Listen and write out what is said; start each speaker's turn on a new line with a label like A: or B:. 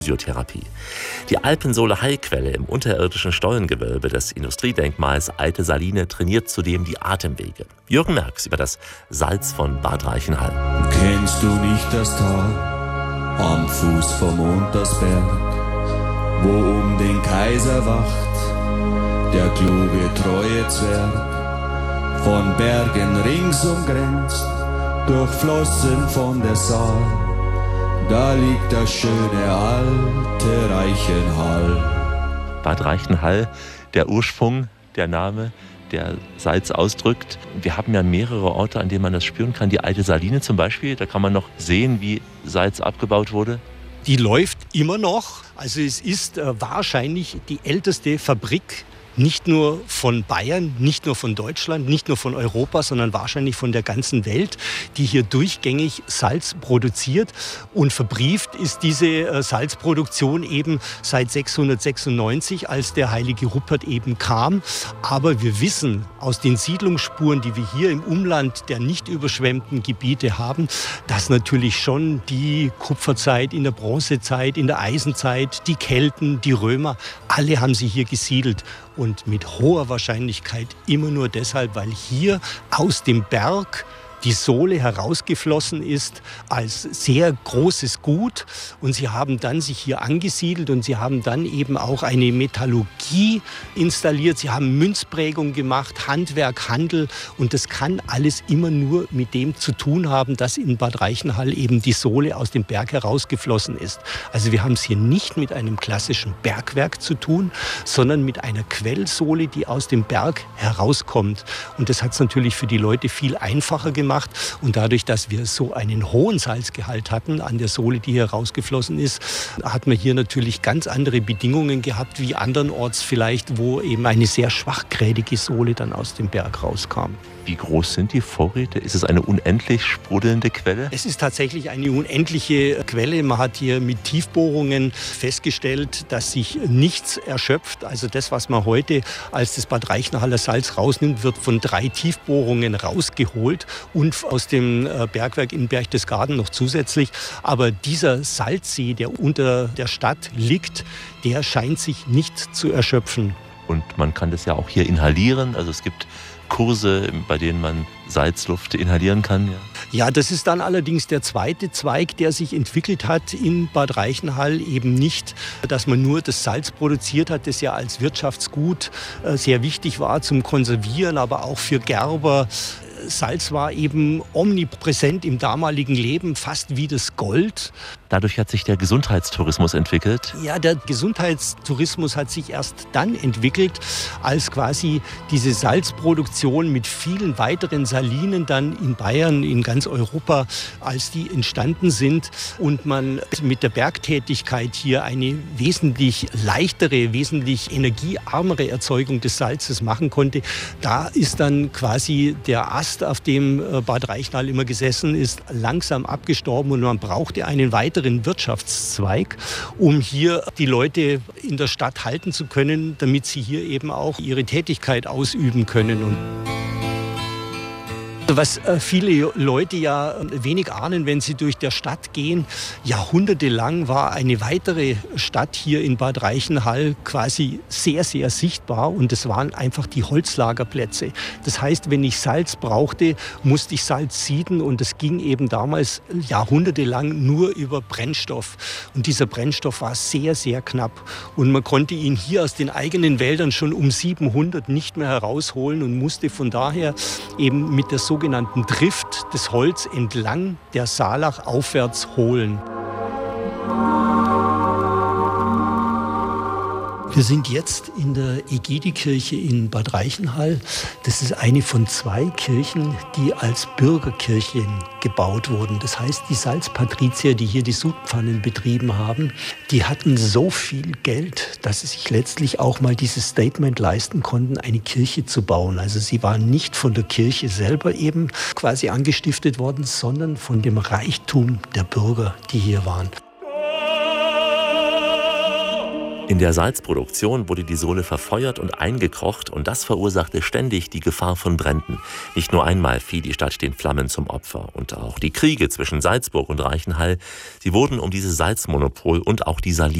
A: Physiotherapie. Die Alpensohle Heilquelle im unterirdischen Stollengewölbe des Industriedenkmals Alte Saline trainiert zudem die Atemwege. Jürgen Merx über das Salz von Bad Reichenhall.
B: Kennst du nicht das Tal am Fuß vom Untersberg, wo um den Kaiser wacht der kluge treue Zwerg, von Bergen rings umgrenzt, durchflossen von der Saar? Da liegt das schöne alte Reichenhall.
A: Bad Reichenhall, der Ursprung, der Name, der Salz ausdrückt. Wir haben ja mehrere Orte, an denen man das spüren kann. Die Alte Saline zum Beispiel, da kann man noch sehen, wie Salz abgebaut wurde.
C: Die läuft immer noch. Also es ist wahrscheinlich die älteste Fabrik, nicht nur von Bayern, nicht nur von Deutschland, nicht nur von Europa, sondern wahrscheinlich von der ganzen Welt, die hier durchgängig Salz produziert. Und verbrieft ist diese Salzproduktion eben seit 696, als der heilige Rupert eben kam. Aber wir wissen aus den Siedlungsspuren, die wir hier im Umland der nicht überschwemmten Gebiete haben, dass natürlich schon die Kupferzeit, in der Bronzezeit, in der Eisenzeit, die Kelten, die Römer, alle haben sie hier gesiedelt. Und mit hoher Wahrscheinlichkeit immer nur deshalb, weil hier aus dem Berg die Sohle herausgeflossen ist als sehr großes Gut. Und sie haben dann sich hier angesiedelt und sie haben dann eben auch eine Metallurgie installiert. Sie haben Münzprägung gemacht, Handwerk, Handel. Und das kann alles immer nur mit dem zu tun haben, dass in Bad Reichenhall eben die Sohle aus dem Berg herausgeflossen ist. Also wir haben es hier nicht mit einem klassischen Bergwerk zu tun, sondern mit einer Quellsohle, die aus dem Berg herauskommt. Und das hat es natürlich für die Leute viel einfacher gemacht. Und dadurch, dass wir so einen hohen Salzgehalt hatten an der Sohle, die hier rausgeflossen ist, hat man hier natürlich ganz andere Bedingungen gehabt wie andernorts vielleicht, wo eben eine sehr schwachgrädige Sohle dann aus dem Berg rauskam.
A: Wie groß sind die Vorräte? Ist es eine unendlich sprudelnde Quelle?
C: Es ist tatsächlich eine unendliche Quelle. Man hat hier mit Tiefbohrungen festgestellt, dass sich nichts erschöpft. Also das, was man heute als das Bad Reichenhaller Salz rausnimmt, wird von 3 Tiefbohrungen rausgeholt und aus dem Bergwerk in Berchtesgaden noch zusätzlich. Aber dieser Salzsee, der unter der Stadt liegt, der scheint sich nicht zu erschöpfen.
A: Und man kann das ja auch hier inhalieren. Also es gibt Kurse, bei denen man Salzluft inhalieren kann.
C: Ja, das ist dann allerdings der zweite Zweig, der sich entwickelt hat in Bad Reichenhall. Eben nicht, dass man nur das Salz produziert hat, das ja als Wirtschaftsgut sehr wichtig war zum Konservieren, aber auch für Gerber. Salz war eben omnipräsent im damaligen Leben, fast wie das Gold.
A: Dadurch hat sich der Gesundheitstourismus entwickelt.
C: Ja, der Gesundheitstourismus hat sich erst dann entwickelt, als quasi diese Salzproduktion mit vielen weiteren Salinen dann in Bayern, in ganz Europa, als die entstanden sind und man mit der Bergtätigkeit hier eine wesentlich leichtere, wesentlich energiearmere Erzeugung des Salzes machen konnte. Da ist dann quasi der Ast, auf dem Bad Reichenhall immer gesessen ist, langsam abgestorben und man brauchte einen weiteren Wirtschaftszweig, um hier die Leute in der Stadt halten zu können, damit sie hier eben auch ihre Tätigkeit ausüben können. Und was viele Leute ja wenig ahnen, wenn sie durch der Stadt gehen, jahrhundertelang war eine weitere Stadt hier in Bad Reichenhall quasi sehr, sehr sichtbar und das waren einfach die Holzlagerplätze. Das heißt, wenn ich Salz brauchte, musste ich Salz sieden und das ging eben damals jahrhundertelang nur über Brennstoff. Und dieser Brennstoff war sehr, sehr knapp und man konnte ihn hier aus den eigenen Wäldern schon um 700 nicht mehr herausholen und musste von daher eben mit der sogenannten Drift des Holz entlang der Saalach aufwärts holen. Wir sind jetzt in der Egidikirche in Bad Reichenhall. Das ist eine von 2 Kirchen, die als Bürgerkirchen gebaut wurden. Das heißt, die Salzpatrizier, die hier die Sudpfannen betrieben haben, die hatten so viel Geld, dass sie sich letztlich auch mal dieses Statement leisten konnten, eine Kirche zu bauen. Also sie waren nicht von der Kirche selber eben quasi angestiftet worden, sondern von dem Reichtum der Bürger, die hier waren.
A: In der Salzproduktion wurde die Sohle verfeuert und eingekocht und das verursachte ständig die Gefahr von Bränden. Nicht nur einmal fiel die Stadt den Flammen zum Opfer. Und auch die Kriege zwischen Salzburg und Reichenhall, sie wurden um dieses Salzmonopol und auch die Salinen